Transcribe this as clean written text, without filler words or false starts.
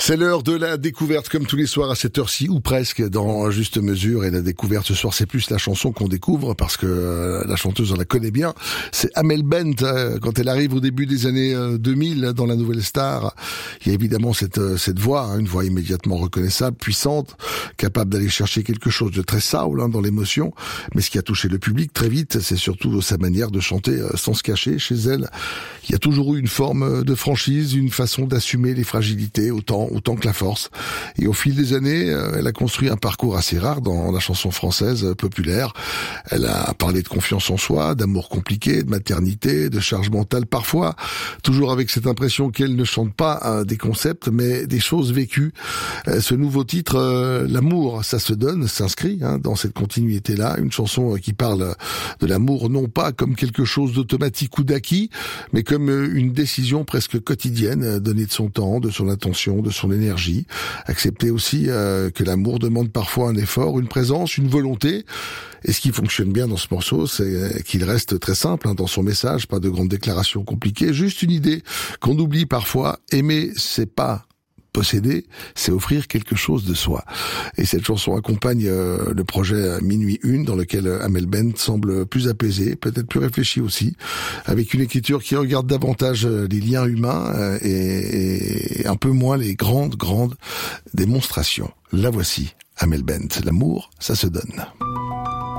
C'est l'heure de la découverte, comme tous les soirs à cette heure-ci, ou presque, dans Juste Mesure. Et la découverte ce soir, c'est plus la chanson qu'on découvre, parce que la chanteuse, on la connaît bien. C'est Amel Bent. Quand elle arrive au début des années 2000, dans la Nouvelle Star, il y a évidemment cette voix, une voix immédiatement reconnaissable, puissante, capable d'aller chercher quelque chose de très soul dans l'émotion. Mais ce qui a touché le public très vite, c'est surtout sa manière de chanter sans se cacher. Chez elle, il y a toujours eu une forme de franchise, une façon d'assumer les fragilités, autant que la force. Et au fil des années, elle a construit un parcours assez rare dans la chanson française populaire. Elle a parlé de confiance en soi, d'amour compliqué, de maternité, de charge mentale parfois, toujours avec cette impression qu'elle ne chante pas des concepts, mais des choses vécues. Ce nouveau titre, L'amour, ça se donne, s'inscrit dans cette continuité-là. Une chanson qui parle de l'amour, non pas comme quelque chose d'automatique ou d'acquis, mais comme une décision presque quotidienne, donner de son temps, de son attention, de son énergie. Accepter aussi que l'amour demande parfois un effort, une présence, une volonté. Et ce qui fonctionne bien dans ce morceau, c'est qu'il reste très simple dans son message, pas de grandes déclarations compliquées, juste une idée qu'on oublie parfois. Aimer, c'est pas posséder, c'est offrir quelque chose de soi. Et cette chanson accompagne le projet Minuit 1, dans lequel Amel Bent semble plus apaisée, peut-être plus réfléchie aussi, avec une écriture qui regarde davantage les liens humains et un peu moins les grandes démonstrations. La voici, Amel Bent. L'amour, ça se donne.